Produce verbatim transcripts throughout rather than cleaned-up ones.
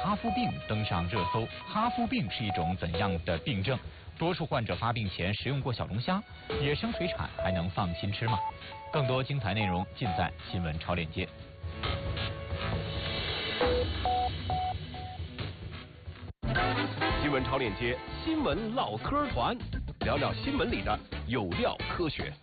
哈夫病登上热搜。哈夫病是一种怎样的病症？多数患者发病前食用过小龙虾，野生水产还能放心吃吗？更多精彩内容尽在新闻超链接。 新闻超链接，新闻唠嗑团，聊聊新闻里的有料科学。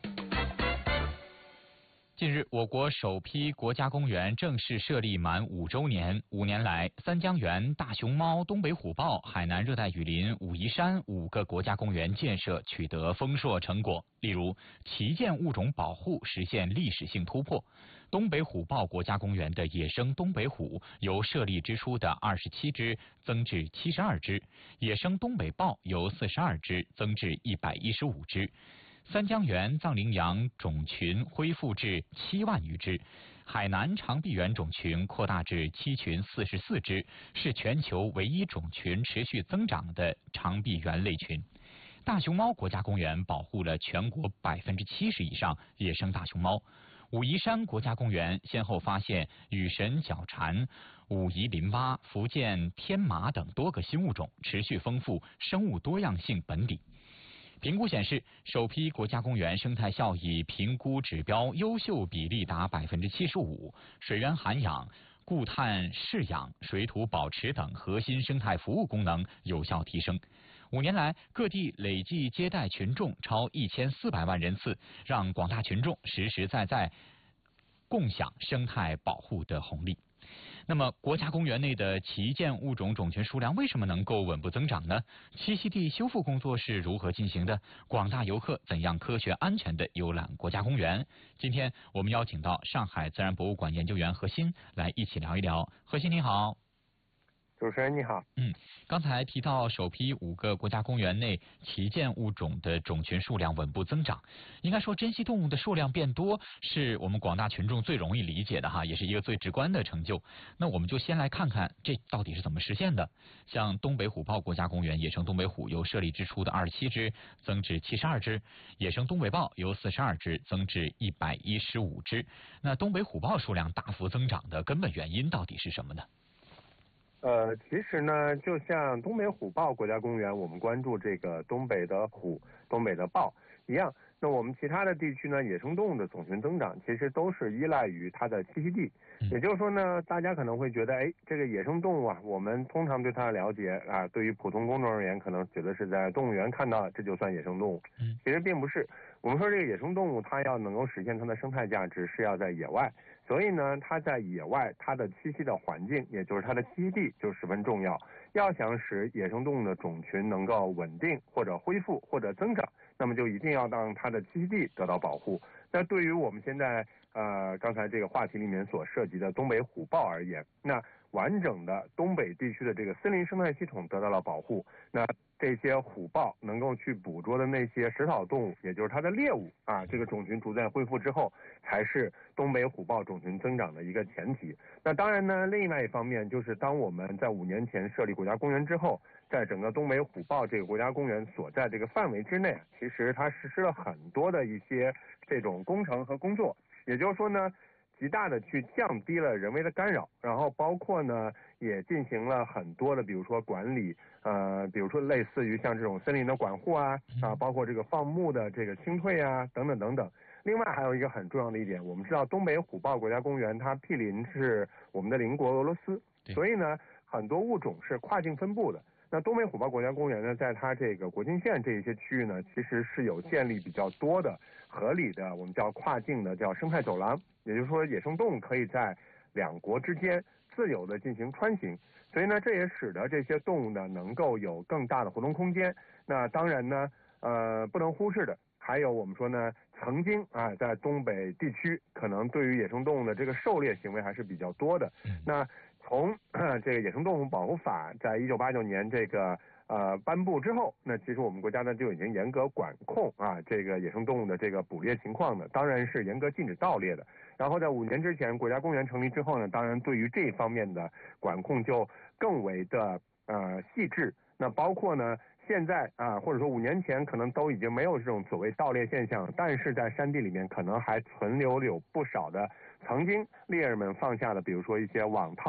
近日，我国首批国家公园正式设立满五周年。五年来，三江源、大熊猫、东北虎豹、海南热带雨林、武夷山五个国家公园建设取得丰硕成果。例如，旗舰物种保护实现历史性突破。东北虎豹国家公园的野生东北虎由设立之初的二十七只增至七十二只，野生东北豹由四十二只增至一百一十五只。三江源藏羚羊种群恢复至七万余只，海南长臂猿种群扩大至七群四十四只，是全球唯一种群持续增长的长臂猿类群。大熊猫国家公园保护了全国百分之七十以上野生大熊猫。武夷山国家公园先后发现羽神角蝉、武夷林蛙、福建天麻等多个新物种，持续丰富生物多样性本底。评估显示，首批国家公园生态效益评估指标优秀比例达百分之七十五，水源涵养、固碳饲养、水土保持等核心生态服务功能有效提升。五年来，各地累计接待群众超一千四百万人次，让广大群众实实在在共享生态保护的红利。那么，国家公园内的旗舰物种种群数量为什么能够稳步增长呢？栖息地修复工作是如何进行的？广大游客怎样科学安全地游览国家公园？今天我们邀请到上海自然博物馆研究员何鑫来一起聊一聊。何鑫你好。 主持人你好。 嗯，刚才提到首批五个国家公园内旗舰物种的种群数量稳步增长，应该说珍稀动物的数量变多是我们广大群众最容易理解的哈，也是一个最直观的成就。那我们就先来看看这到底是怎么实现的。像东北虎豹国家公园野生东北虎由设立之初的二十七只增至七十二只，野生东北豹由四十二只增至一百一十五只。那东北虎豹数量大幅增长的根本原因到底是什么呢？ 呃，其实呢，就像东北虎豹国家公园，我们关注这个东北的虎、东北的豹一样，那我们其他的地区呢，野生动物的总群增长其实都是依赖于它的栖息地。也就是说呢，大家可能会觉得，哎，这个野生动物啊，我们通常对它的了解啊，对于普通公众而言，可能觉得是在动物园看到，这就算野生动物。其实并不是。我们说这个野生动物，它要能够实现它的生态价值，是要在野外。所以呢，它在野外，它的栖息的环境，也就是它的栖息地，就十分重要。要想使野生动物的种群能够稳定或者恢复或者增长，那么就一定要让它的栖息地得到保护。那对于我们现在呃刚才这个话题里面所涉及的东北虎豹而言，那完整的东北地区的这个森林生态系统得到了保护，那这些虎豹能够去捕捉的那些食草动物，也就是它的猎物啊，这个种群逐渐恢复之后，才是东北虎豹种群增长的一个前提。那当然呢，另外一方面就是当我们在五年前设立国家公园之后，在整个东北虎豹这个国家公园所在这个范围之内，其实它实施了很多的一些这种工程和工作，也就是说呢，极大的去降低了人为的干扰，然后包括呢也进行了很多的比如说管理，呃比如说类似于像这种森林的管护啊啊，包括这个放牧的这个清退啊等等等等。另外还有一个很重要的一点，我们知道东北虎豹国家公园它毗邻是我们的邻国俄罗斯，所以呢很多物种是跨境分布的。那东北虎豹国家公园呢，在它这个国境线这一些区域呢，其实是有建立比较多的合理的我们叫跨境的叫生态走廊，也就是说野生动物可以在两国之间自由的进行穿行，所以呢这也使得这些动物呢能够有更大的活动空间。那当然呢呃不能忽视的还有我们说呢，曾经啊在东北地区可能对于野生动物的这个狩猎行为还是比较多的。那从、呃、这个野生动物保护法在一九八九年这个呃颁布之后，那其实我们国家呢就已经严格管控啊这个野生动物的这个捕猎情况的，当然是严格禁止盗猎的。然后在五年之前国家公园成立之后呢，当然对于这方面的管控就更为的呃细致。那包括呢现在啊，或者说五年前可能都已经没有这种所谓盗猎现象，但是在山地里面可能还存留有不少的曾经猎人们放下的，比如说一些网套。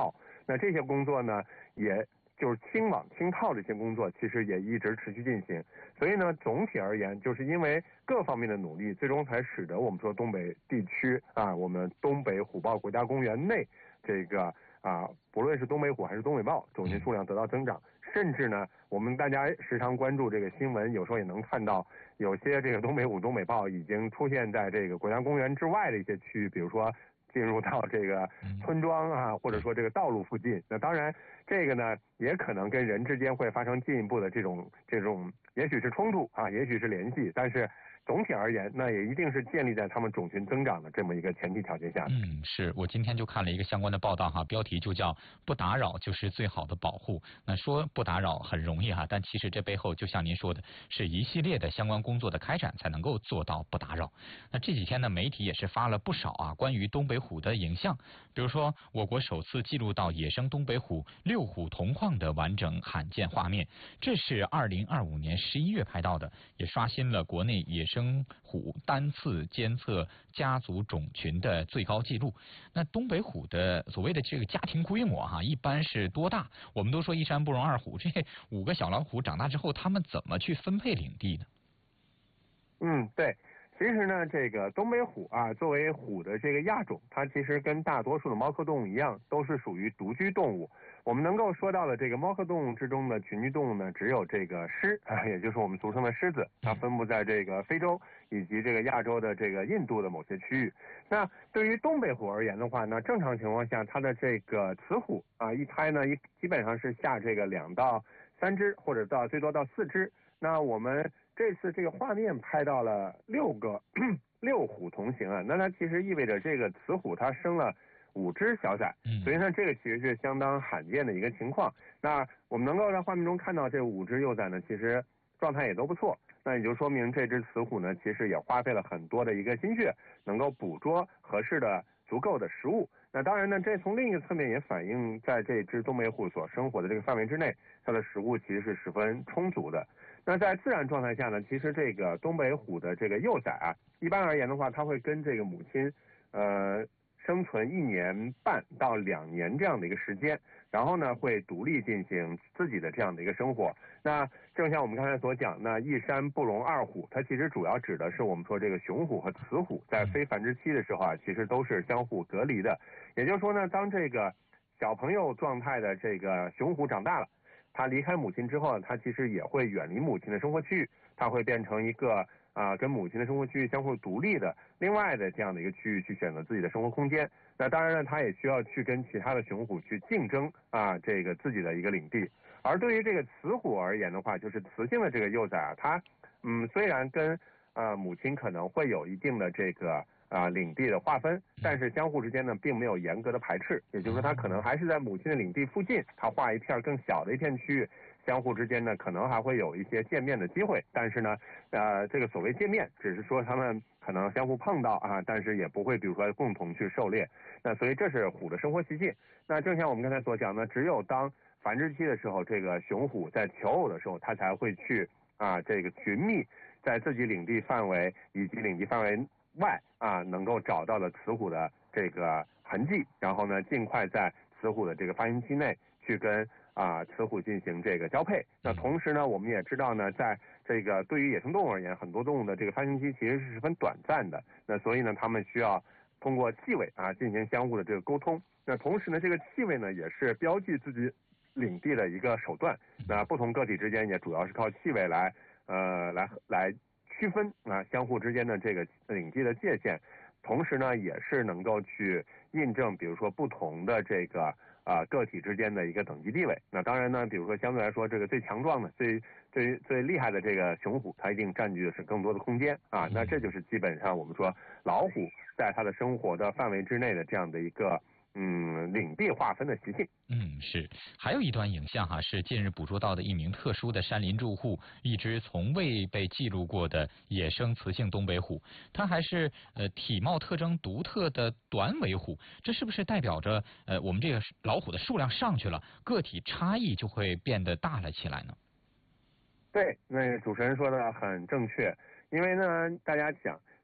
那这些工作呢，也就是清网清套这些工作，其实也一直持续进行。所以呢，总体而言，就是因为各方面的努力，最终才使得我们说东北地区啊，我们东北虎豹国家公园内这个啊，不论是东北虎还是东北豹，种群数量得到增长。甚至呢，我们大家时常关注这个新闻，有时候也能看到有些这个东北虎、东北豹已经出现在这个国家公园之外的一些区域，比如说进入到这个村庄啊，或者说这个道路附近。那当然，这个呢也可能跟人之间会发生进一步的这种这种，也许是冲突啊，也许是联系，但是总体而言，那也一定是建立在他们种群增长的这么一个前提条件下。 嗯，是我今天就看了一个相关的报道哈，标题就叫“不打扰就是最好的保护”。那说不打扰很容易哈，但其实这背后就像您说的，是一系列的相关工作的开展才能够做到不打扰。那这几天呢，媒体也是发了不少啊关于东北虎的影像，比如说我国首次记录到野生东北虎六虎同框的完整罕见画面，这是二零二五年十一月拍到的，也刷新了国内野生虎单次监测家族种群的最高纪录。那东北虎的所谓的这个家庭规模哈、啊，一般是多大？我们都说一山不容二虎，这五个小老虎长大之后，他们怎么去分配领地呢？ 嗯，对。其实呢，这个东北虎啊，作为虎的这个亚种，它其实跟大多数的猫科动物一样，都是属于独居动物。我们能够说到的这个猫科动物之中的群居动物呢，只有这个狮啊，也就是我们俗称的狮子，它分布在这个非洲以及这个亚洲的这个印度的某些区域。那对于东北虎而言的话呢，正常情况下，它的这个雌虎啊，一胎呢，一基本上是下这个两到三只，或者到最多到四只。那我们这次这个画面拍到了六个六虎同行啊，那它其实意味着这个雌虎它生了五只小崽，所以呢，这个其实是相当罕见的一个情况。那我们能够在画面中看到这五只幼崽呢，其实状态也都不错。那也就说明这只雌虎呢，其实也花费了很多的一个心血，能够捕捉合适的、足够的食物。那当然呢，这从另一个侧面也反映在这只东北虎所生活的这个范围之内，它的食物其实是十分充足的。那在自然状态下呢，其实这个东北虎的这个幼崽啊，一般而言的话，它会跟这个母亲，呃，生存一年半到两年这样的一个时间，然后呢，会独立进行自己的这样的一个生活。那正像我们刚才所讲，那一山不容二虎，它其实主要指的是我们说这个雄虎和雌虎在非繁殖期的时候啊，其实都是相互隔离的。也就是说呢，当这个小朋友状态的这个雄虎长大了，它离开母亲之后，它其实也会远离母亲的生活区域，它会变成一个啊、呃、跟母亲的生活区域相互独立的另外的这样的一个区域去选择自己的生活空间。那当然呢，它也需要去跟其他的雄虎去竞争啊这个自己的一个领地。而对于这个雌虎而言的话，就是雌性的这个幼崽啊，它嗯虽然跟啊、呃、母亲可能会有一定的这个啊、呃，领地的划分，但是相互之间呢，并没有严格的排斥，也就是说，它可能还是在母亲的领地附近，它划一片更小的一片区域，相互之间呢，可能还会有一些见面的机会，但是呢，呃，这个所谓见面，只是说他们可能相互碰到啊，但是也不会，比如说共同去狩猎。那所以这是虎的生活习性。那正像我们刚才所讲呢，只有当繁殖期的时候，这个雄虎在求偶的时候，它才会去啊，这个寻觅在自己领地范围以及领地范围外啊，能够找到的雌虎的这个痕迹，然后呢，尽快在雌虎的这个发情期内去跟啊雌虎进行这个交配。那同时呢，我们也知道呢，在这个对于野生动物而言，很多动物的这个发情期其实是十分短暂的。那所以呢，它们需要通过气味啊进行相互的这个沟通。那同时呢，这个气味呢也是标记自己领地的一个手段。那不同个体之间也主要是靠气味来呃来来。区分啊相互之间的这个领地的界限，同时呢也是能够去印证，比如说不同的这个啊、呃、个体之间的一个等级地位。那当然呢，比如说相对来说这个最强壮的、最最最厉害的这个雄虎，它一定占据的是更多的空间啊。那这就是基本上我们说老虎在它的生活的范围之内的这样的一个。嗯，领地划分的习性。 嗯，是。还有一段影像哈，是近日捕捉到的一名特殊的山林住户，一只从未被记录过的野生雌性东北虎，它还是呃体貌特征独特的短尾虎，这是不是代表着呃我们这个老虎的数量上去了，个体差异就会变得大了起来呢？ 对，那主持人说的很正确，因为呢，大家讲。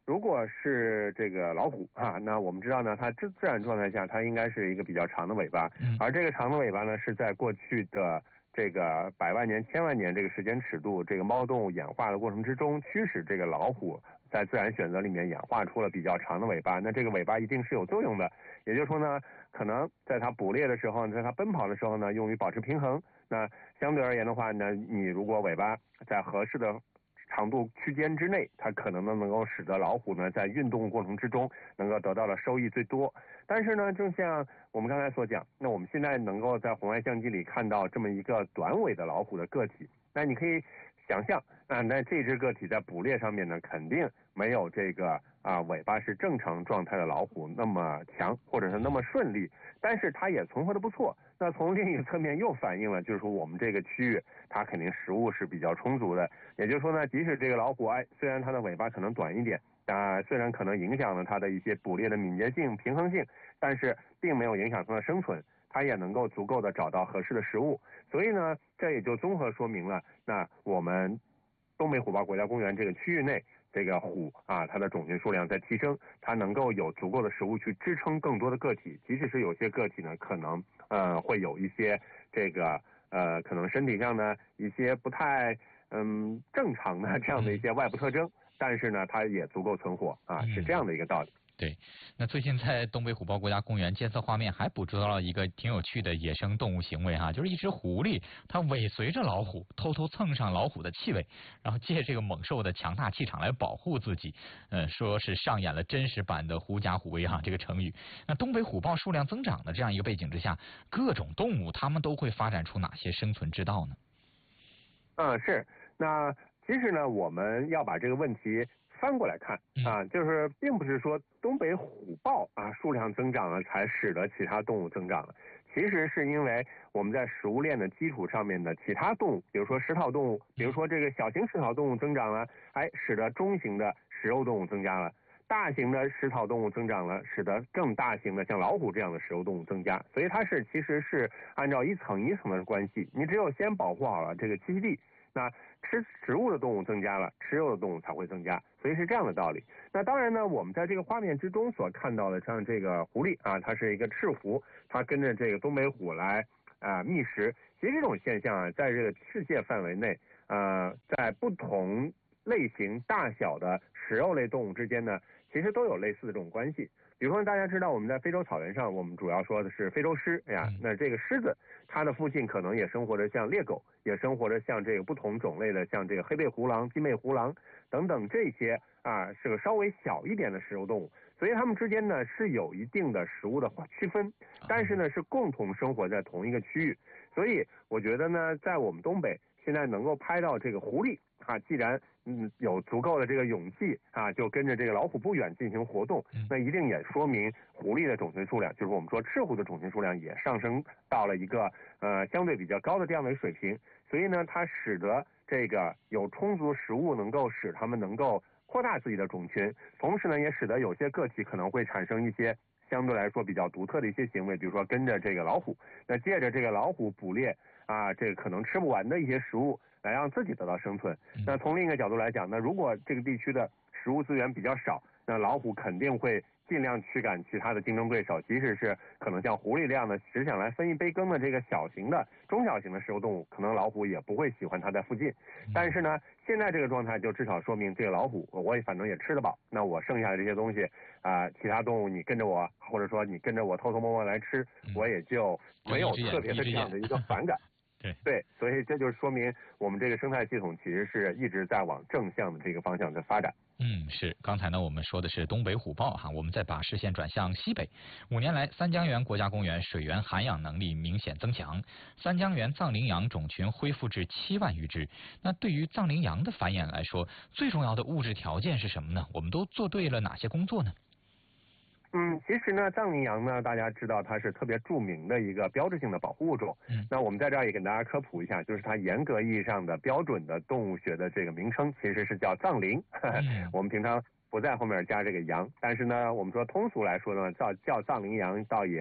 如果是这个老虎啊，那我们知道呢，它自自然状态下它应该是一个比较长的尾巴，而这个长的尾巴呢是在过去的这个百万年、千万年这个时间尺度，这个猫动物演化的过程之中，驱使这个老虎在自然选择里面演化出了比较长的尾巴。那这个尾巴一定是有作用的，也就是说呢，可能在它捕猎的时候，在它奔跑的时候呢，用于保持平衡。那相对而言的话呢，你如果尾巴在合适的长度区间之内，它可能呢能够使得老虎呢在运动过程之中能够得到的收益最多。但是呢，正像我们刚才所讲，那我们现在能够在红外相机里看到这么一个短尾的老虎的个体，那你可以想象啊，那这只个体在捕猎上面呢，肯定没有这个啊尾巴是正常状态的老虎那么强，或者是那么顺利，但是它也存活的不错。那从另一个侧面又反映了，就是说我们这个区域它肯定食物是比较充足的。也就是说呢，即使这个老虎哎，虽然它的尾巴可能短一点，啊，虽然可能影响了它的一些捕猎的敏捷性、平衡性，但是并没有影响它的生存，它也能够足够的找到合适的食物。所以呢，这也就综合说明了，那我们东北虎豹国家公园这个区域内，这个虎啊，它的种群数量在提升，它能够有足够的食物去支撑更多的个体，即使是有些个体呢，可能呃会有一些这个呃可能身体上的一些不太嗯正常的这样的一些外部特征，但是呢，它也足够存活啊，是这样的一个道理。 对，那最近在东北虎豹国家公园监测画面还捕捉到了一个挺有趣的野生动物行为哈，就是一只狐狸，它尾随着老虎，偷偷蹭上老虎的气味，然后借这个猛兽的强大气场来保护自己，呃，说是上演了真实版的狐假虎威哈这个成语。那东北虎豹数量增长的这样一个背景之下，各种动物它们都会发展出哪些生存之道呢？ 嗯，是。那其实呢，我们要把这个问题翻过来看啊，就是并不是说东北虎豹啊数量增长了才使得其他动物增长了，其实是因为我们在食物链的基础上面的其他动物，比如说食草动物，比如说这个小型食草动物增长了，哎，使得中型的食肉动物增加了。大型的食草动物增长了，使得更大型的像老虎这样的食肉动物增加，所以它是其实是按照一层一层的关系，你只有先保护好了这个栖息地，那吃食物的动物增加了，吃肉的动物才会增加，所以是这样的道理。那当然呢，我们在这个画面之中所看到的，像这个狐狸啊，它是一个赤狐，它跟着这个东北虎来啊、呃、觅食。其实这种现象啊，在这个世界范围内，呃，在不同类型大小的食肉类动物之间呢，其实都有类似的这种关系。比如说大家知道我们在非洲草原上，我们主要说的是非洲狮呀，那这个狮子它的附近可能也生活着像猎狗，也生活着像这个不同种类的像这个黑背狐狼、金背狐狼等等这些啊是个稍微小一点的食肉动物，所以它们之间呢是有一定的食物的区分，但是呢是共同生活在同一个区域。所以我觉得呢，在我们东北现在能够拍到这个狐狸啊，既然嗯有足够的这个勇气啊，就跟着这个老虎不远进行活动，那一定也说明狐狸的种群数量，就是我们说赤狐的种群数量也上升到了一个呃相对比较高的这样的一个水平。所以呢，它使得这个有充足食物能够使它们能够扩大自己的种群，同时呢，也使得有些个体可能会产生一些相对来说比较独特的一些行为，比如说跟着这个老虎，那借着这个老虎捕猎啊，这个可能吃不完的一些食物来让自己得到生存。那从另一个角度来讲，那如果这个地区的食物资源比较少，那老虎肯定会尽量驱赶其他的竞争对手，即使是可能像狐狸这样的只想来分一杯羹的这个小型的中小型的食肉动物，可能老虎也不会喜欢它在附近。但是呢，现在这个状态就至少说明这个老虎我也反正也吃得饱，那我剩下的这些东西啊、呃，其他动物你跟着我，或者说你跟着我偷偷摸摸来吃，我也就没有特别的这样的一个反感。 对对，所以这就说明我们这个生态系统其实是一直在往正向的这个方向在发展。 嗯，是。刚才呢，我们说的是东北虎豹哈，我们再把视线转向西北。五年来，三江源国家公园水源涵养能力明显增强，三江源藏羚羊种群恢复至七万余只。那对于藏羚羊的繁衍来说，最重要的物质条件是什么呢？我们都做对了哪些工作呢？ 嗯，其实呢，藏羚羊呢，大家知道它是特别著名的一个标志性的保护物种。嗯，那我们在这儿也给大家科普一下，就是它严格意义上的标准的动物学的这个名称其实是叫藏羚。嗯、我们平常不在后面加这个羊，但是呢，我们说通俗来说呢，叫叫藏羚羊倒也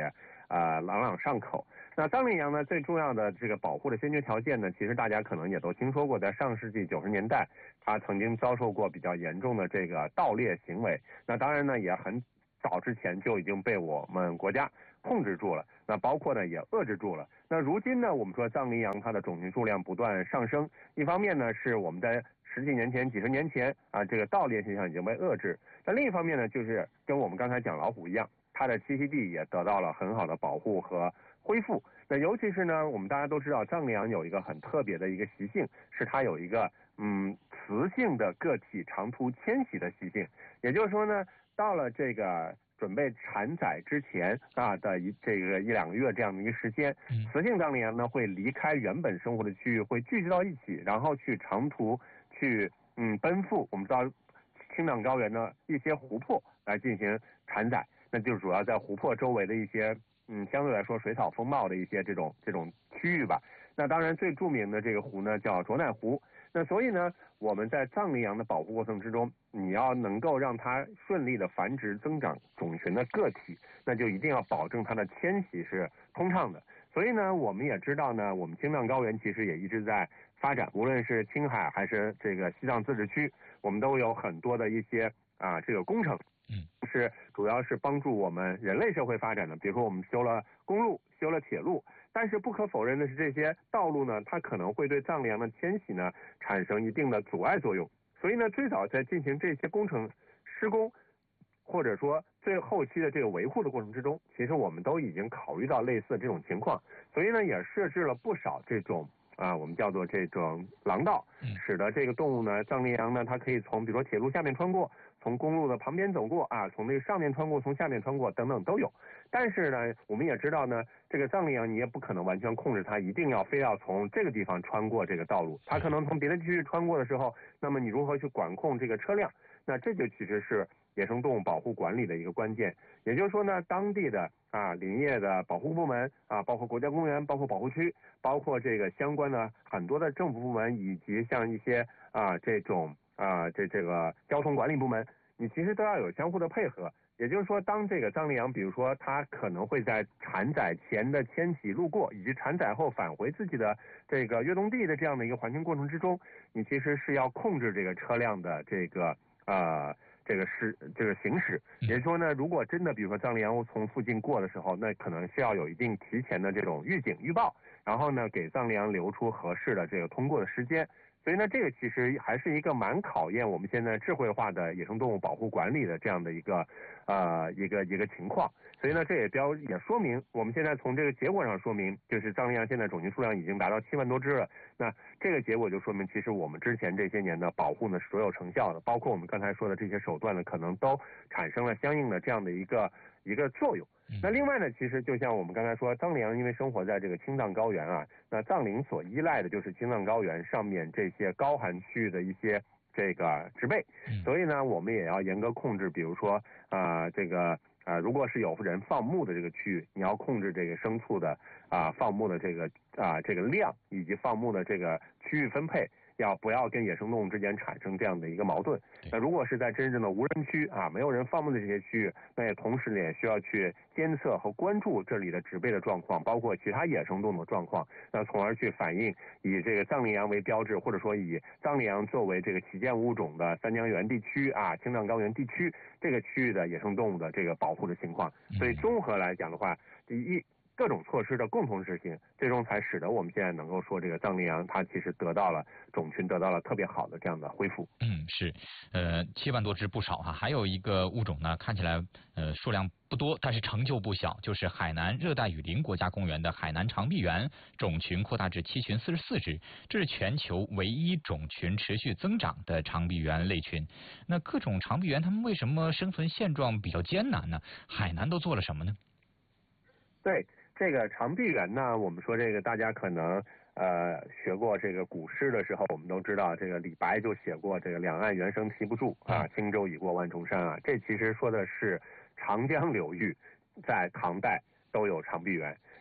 呃朗朗上口。那藏羚羊呢，最重要的这个保护的先决条件呢，其实大家可能也都听说过，在上世纪九十年代，它曾经遭受过比较严重的这个盗猎行为。那当然呢，也很早之前就已经被我们国家控制住了，那包括呢也遏制住了。那如今呢，我们说藏羚羊它的种群数量不断上升，一方面呢是我们在十几年前、几十年前啊，这个盗猎现象已经被遏制；那另一方面呢，就是跟我们刚才讲老虎一样，它的栖息地也得到了很好的保护和恢复。那尤其是呢，我们大家都知道，藏羚羊有一个很特别的一个习性，是它有一个嗯雌性的个体长途迁徙的习性。也就是说呢，到了这个准备产崽之前啊的一这个一两个月这样的一个时间，雌性藏羚羊呢会离开原本生活的区域，会聚集到一起，然后去长途去嗯奔赴我们知道青藏高原的一些湖泊来进行产崽，那就是主要在湖泊周围的一些嗯相对来说水草丰茂的一些这种这种区域吧。那当然最著名的这个湖呢叫卓乃湖。那所以呢，我们在藏羚羊的保护过程之中，你要能够让它顺利的繁殖增长种群的个体，那就一定要保证它的迁徙是通畅的。所以呢，我们也知道呢，我们青藏高原其实也一直在发展，无论是青海还是这个西藏自治区，我们都有很多的一些啊这个工程， 嗯， 是主要是帮助我们人类社会发展的。比如说我们修了公路，修了铁路。但是不可否认的是，这些道路呢，它可能会对藏羚羊的迁徙呢产生一定的阻碍作用。所以呢，最早在进行这些工程施工，或者说最后期的这个维护的过程之中，其实我们都已经考虑到类似这种情况。所以呢，也设置了不少这种啊，我们叫做这种廊道，使得这个动物呢，藏羚羊呢，它可以从比如说铁路下面穿过，从公路的旁边走过啊，从那个上面穿过，从下面穿过等等都有。但是呢，我们也知道呢，这个藏羚羊你也不可能完全控制它，一定要非要从这个地方穿过这个道路，它可能从别的区域穿过的时候，那么你如何去管控这个车辆？那这就其实是野生动物保护管理的一个关键。也就是说呢，当地的啊林业的保护部门啊，包括国家公园、包括保护区、包括这个相关的很多的政府部门，以及像一些啊这种啊这这个交通管理部门，你其实都要有相互的配合。也就是说，当这个藏羚羊，比如说它可能会在产崽前的迁徙路过，以及产崽后返回自己的这个跃动地的这样的一个环境过程之中，你其实是要控制这个车辆的这个呃这个是这个行驶。也就是说呢，如果真的比如说藏羚羊从附近过的时候，那可能是要有一定提前的这种预警预报，然后呢给藏羚羊留出合适的这个通过的时间。所以呢，这个其实还是一个蛮考验我们现在智慧化的野生动物保护管理的这样的一个呃一个一个情况。所以呢，这也标也说明我们现在从这个结果上说明，就是藏羚羊现在种群数量已经达到七万多只了。那这个结果就说明，其实我们之前这些年的保护呢是所有成效的，包括我们刚才说的这些手段呢，可能都产生了相应的这样的一个一个作用。那另外呢，其实就像我们刚才说，藏羚羊因为生活在这个青藏高原啊，那藏羚所依赖的就是青藏高原上面这些高寒区域的一些这个植被，所以呢，我们也要严格控制，比如说啊、呃、这个啊、呃，如果是有人放牧的这个区域，你要控制这个牲畜的啊、呃、放牧的这个啊、呃、这个量以及放牧的这个区域分配。要不要跟野生动物之间产生这样的一个矛盾？那如果是在真正的无人区啊，没有人放牧的这些区域，那也同时呢也需要去监测和关注这里的植被的状况，包括其他野生动物的状况，那从而去反映以这个藏羚羊为标志，或者说以藏羚羊作为这个旗舰物种的三江源地区啊、青藏高原地区这个区域的野生动物的这个保护的情况。所以综合来讲的话，第一。各种措施的共同实行，最终才使得我们现在能够说这个藏羚羊它其实得到了种群得到了特别好的这样的恢复。 嗯，是，呃，七万多只不少哈。还有一个物种呢，看起来呃数量不多，但是成就不小，就是海南热带雨林国家公园的海南长臂猿，种群扩大至七群四十四只，这是全球唯一种群持续增长的长臂猿类群。那各种长臂猿它们为什么生存现状比较艰难呢？海南都做了什么呢？ 对。这个长臂猿呢，我们说这个大家可能呃学过这个古诗的时候，我们都知道这个李白就写过这个两岸猿声啼不住啊，轻舟已过万重山啊。这其实说的是长江流域在唐代都有长臂猿。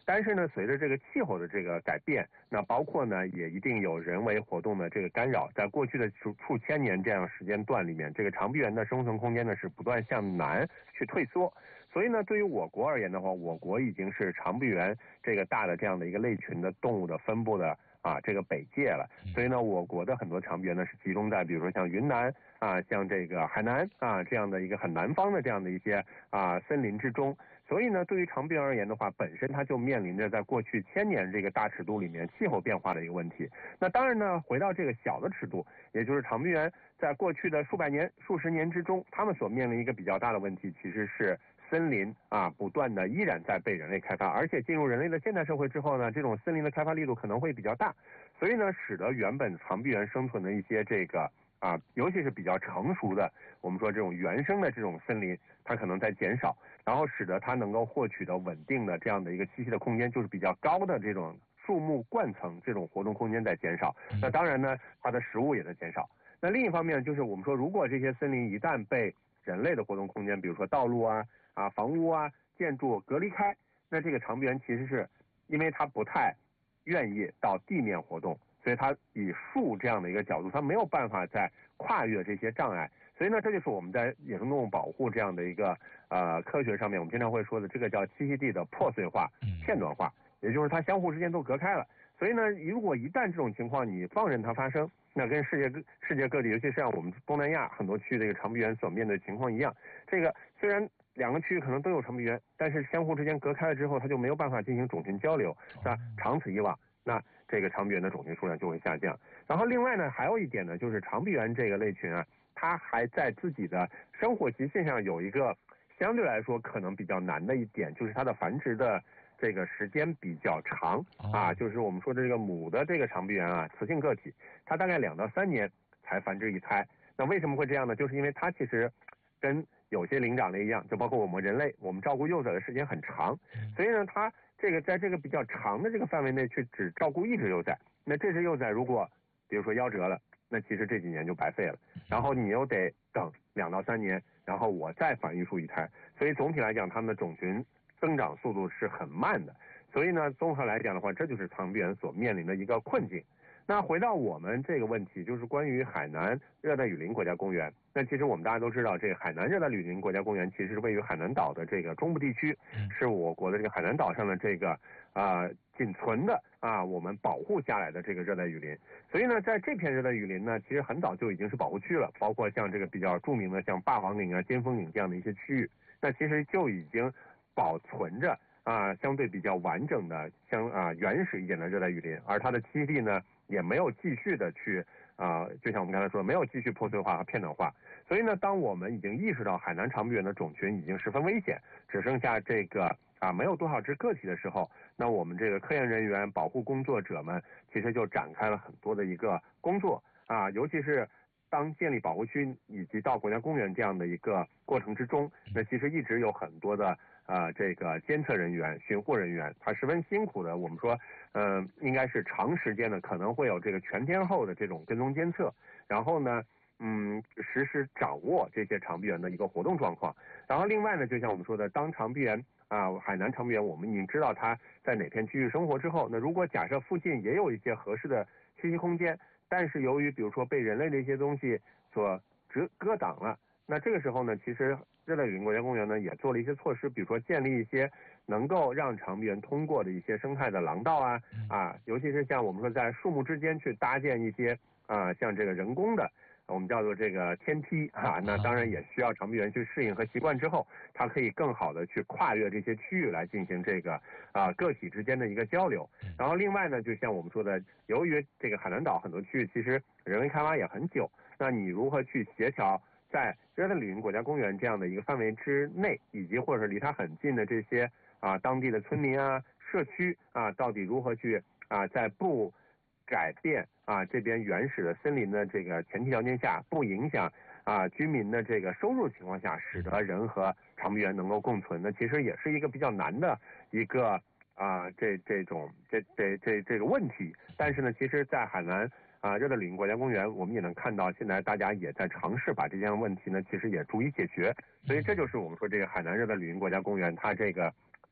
但是呢，随着这个气候的这个改变，那包括呢也一定有人为活动的这个干扰，在过去的数数千年这样时间段里面，这个长臂猿的生存空间呢是不断向南去退缩。所以呢，对于我国而言的话，我国已经是长臂猿这个大的这样的一个类群的动物的分布的啊这个北界了。所以呢，我国的很多长臂猿呢是集中在比如说像云南啊、像这个海南啊这样的一个很南方的这样的一些啊森林之中。所以呢，对于长臂猿而言的话，本身它就面临着在过去千年这个大尺度里面气候变化的一个问题。那当然呢，回到这个小的尺度，也就是长臂猿在过去的数百年、数十年之中，它们所面临一个比较大的问题，其实是森林啊不断的依然在被人类开发，而且进入人类的现代社会之后呢，这种森林的开发力度可能会比较大，所以呢，使得原本长臂猿生存的一些这个啊，尤其是比较成熟的，我们说这种原生的这种森林，它可能在减少，然后使得它能够获取的稳定的这样的一个栖息的空间，就是比较高的这种树木冠层这种活动空间在减少。那当然呢，它的食物也在减少。那另一方面就是我们说，如果这些森林一旦被人类的活动空间，比如说道路啊、啊房屋啊、建筑隔离开，那这个长臂猿其实是因为它不太愿意到地面活动，所以它以树这样的一个角度，它没有办法再跨越这些障碍。所以呢，这就是我们在野生动物保护这样的一个呃科学上面，我们经常会说的，这个叫栖息地的破碎化、片段化，也就是它相互之间都隔开了。所以呢，如果一旦这种情况你放任它发生，那跟世界各世界各地，尤其是像我们东南亚很多区域这个长臂猿所面对的情况一样，这个虽然两个区域可能都有长臂猿，但是相互之间隔开了之后，它就没有办法进行种群交流，是吧？长此以往，那这个长臂猿的种群数量就会下降。然后另外呢，还有一点呢，就是长臂猿这个类群啊，它还在自己的生活习性上有一个相对来说可能比较难的一点，就是它的繁殖的这个时间比较长啊，就是我们说的这个母的这个长臂猿啊，雌性个体，它大概两到三年才繁殖一胎。那为什么会这样呢？就是因为它其实跟有些灵长类一样，就包括我们人类，我们照顾幼崽的时间很长，所以呢，它这个在这个比较长的这个范围内去只照顾一只幼崽，那这只幼崽如果比如说夭折了，那其实这几年就白费了，然后你又得等两到三年，然后我再繁育出一胎，所以总体来讲，它们的种群增长速度是很慢的。所以呢，综合来讲的话，这就是长臂猿所面临的一个困境。那回到我们这个问题，就是关于海南热带雨林国家公园。那其实我们大家都知道，这个海南热带雨林国家公园其实是位于海南岛的这个中部地区，是我国的这个海南岛上的这个啊、呃、仅存的啊我们保护下来的这个热带雨林。所以呢，在这片热带雨林呢，其实很早就已经是保护区了，包括像这个比较著名的像霸王岭啊、尖峰岭这样的一些区域，那其实就已经保存着啊相对比较完整的相啊原始一点的热带雨林，而它的栖地呢也没有继续的去啊，就像我们刚才说，没有继续破碎化和片段化。所以呢，当我们已经意识到海南长臂猿的种群已经十分危险，只剩下这个啊没有多少只个体的时候，那我们这个科研人员、保护工作者们其实就展开了很多的一个工作啊，尤其是当建立保护区以及到国家公园这样的一个过程之中，那其实一直有很多的呃这个监测人员、巡护人员，他十分辛苦的，我们说呃应该是长时间的，可能会有这个全天候的这种跟踪监测，然后呢嗯实时掌握这些长臂猿的一个活动状况。然后另外呢，就像我们说的，当长臂猿啊海南长臂猿我们已经知道它在哪片区域生活之后，那如果假设附近也有一些合适的栖息空间，但是由于比如说被人类的一些东西所遮遮挡了，那这个时候呢，其实热带雨林国家公园呢也做了一些措施，比如说建立一些能够让长臂猿通过的一些生态的廊道啊啊，尤其是像我们说在树木之间去搭建一些啊像这个人工的我们叫做这个天梯啊，那当然也需要长臂猿去适应和习惯之后，它可以更好的去跨越这些区域来进行这个啊个体之间的一个交流。然后另外呢，就像我们说的，由于这个海南岛很多区域其实人为开发也很久，那你如何去协调在热带雨林国家公园这样的一个范围之内，以及或者是离它很近的这些啊当地的村民啊、社区啊，到底如何去啊在不改变啊这边原始的森林的这个前提条件下，不影响啊居民的这个收入情况下，使得人和长臂猿能够共存，那其实也是一个比较难的一个啊这这种这这这这个问题。但是呢，其实在海南啊热带雨林国家公园，我们也能看到，现在大家也在尝试把这件问题呢，其实也逐一解决。所以这就是我们说这个海南热带雨林国家公园它这个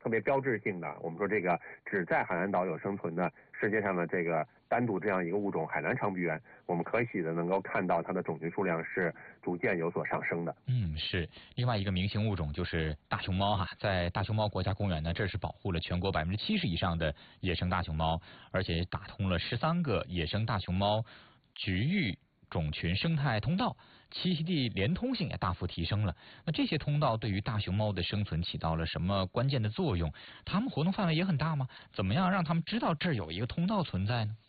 特别标志性的，我们说这个只在海南岛有生存的世界上的这个单独这样一个物种海南长臂猿，我们可喜的能够看到它的种群数量是逐渐有所上升的。 嗯，是。另外一个明星物种就是大熊猫哈，在大熊猫国家公园呢，这是保护了全国百分之七十以上的野生大熊猫，而且打通了十三个野生大熊猫局域种群生态通道，栖息地连通性也大幅提升了。那这些通道对于大熊猫的生存起到了什么关键的作用？它们活动范围也很大吗？怎么样让它们知道这儿有一个通道存在呢？